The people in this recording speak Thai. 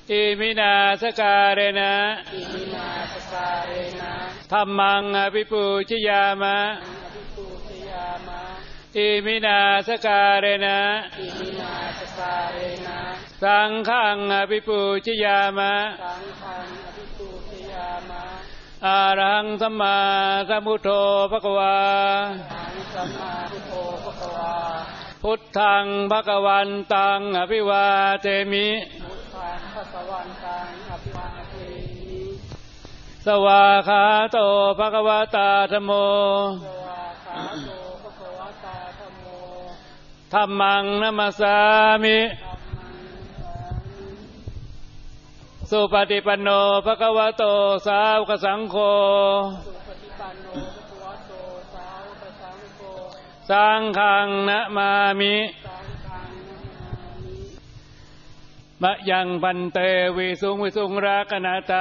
อิมินาสการเรนะธัมมังอภิปูชยามะอิมินาสการเรนะสังฆังอภิปูชยามะอะระหังสัมมาสัมพุทโธภควาพุทธังภวันตังอภิวาเทมิสวาคาโตภควตาธัมโมธัมมังนัมมัสสามิสุปฏิปันโนภควโตสาวกสังโฆสังฆังนะมามิมะยังพันเตวิสุงวิสุงรักนาตา